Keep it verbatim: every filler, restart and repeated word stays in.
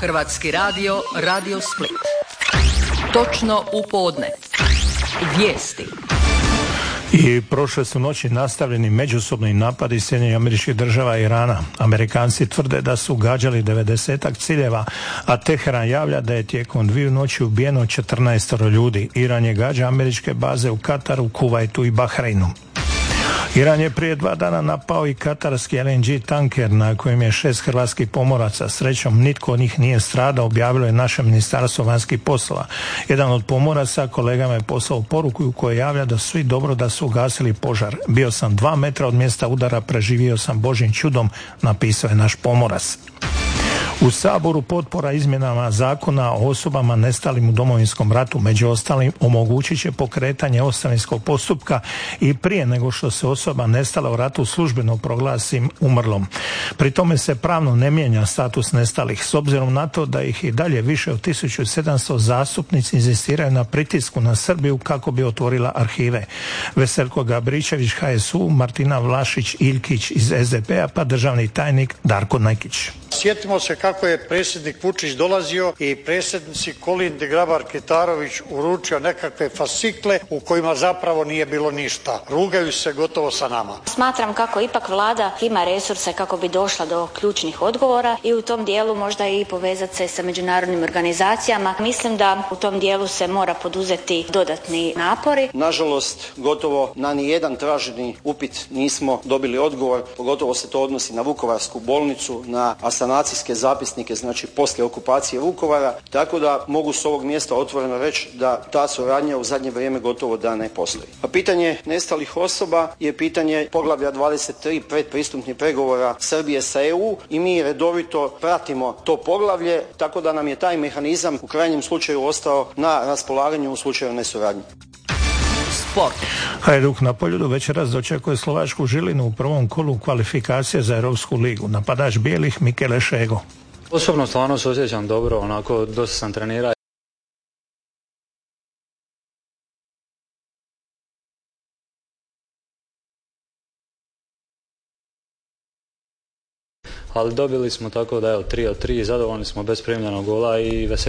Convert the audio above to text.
Hrvatski radio, Radio Split. Točno u podne. Vijesti. I prošle su noći nastavljeni međusobni napadi Sjedinjenih Američkih Država i Irana. Amerikanci tvrde da su gađali devedesetak ciljeva, a Teheran javlja da je tijekom dviju noći ubijeno četrnaestoro ljudi. Iran je gađa američke baze u Kataru, Kuvajtu i Bahreinu. Iran je prije dva dana napao i katarski L N G tanker na kojem je šest hrvatskih pomoraca. Srećom, nitko od njih nije stradao, objavilo je naše Ministarstvo vanjskih poslova. Jedan od pomoraca kolegama je poslao poruku u kojoj javlja da su svi dobro da su ugasili požar. Bio sam dva metra od mjesta udara, preživio sam Božjim čudom, napisao je naš pomorac. U Saboru potpora izmjenama zakona o osobama nestalim u Domovinskom ratu, među ostalim omogućit će pokretanje ostavinskog postupka i prije nego što se osoba nestala u ratu službeno proglasi umrlom. Pri tome se pravno ne mijenja status nestalih, s obzirom na to da ih i dalje više od tisuću sedamsto zastupnici inzistiraju na pritisku na Srbiju kako bi otvorila arhive. Veselko Gabričević H S U, Martina Vlašić Iljkić iz S D P-a pa državni tajnik Darko Nekić. Sjetimo se kako je predsjednik Vučić dolazio i predsjednici Kolindi Grabar-Kitarović uručio nekakve fascikle u kojima zapravo nije bilo ništa. Rugaju se gotovo sa nama. Smatram kako ipak vlada ima resurse kako bi došla do ključnih odgovora i u tom dijelu možda i povezati se sa međunarodnim organizacijama. Mislim da u tom dijelu se mora poduzeti dodatni napori. Nažalost, gotovo na nijedan traženi upit nismo dobili odgovor, pogotovo se to odnosi na Vukovarsku bolnicu, na sanacijske zapisnike, znači poslije okupacije Vukovara, tako da mogu s ovog mjesta otvoreno reći da ta suradnja u zadnje vrijeme gotovo da ne postoji. A pitanje nestalih osoba je pitanje poglavlja dvadeset tri predpristupnih pregovora Srbije sa E U i mi redovito pratimo to poglavlje, tako da nam je taj mehanizam u krajnjem slučaju ostao na raspolaganju u slučaju nesuradnje. Sport. Hajduk na Poljudu večeras dočekuje Slovačku Žilinu u prvom kolu kvalifikacije za Europsku ligu. Napadač bijelih Mikele Šego. Osobno stvarno se osjećam dobro, onako dosta sam trenirao. Ali dobili smo, tako da evo tri od tri, zadovoljni smo bez primljenog gola i veseli.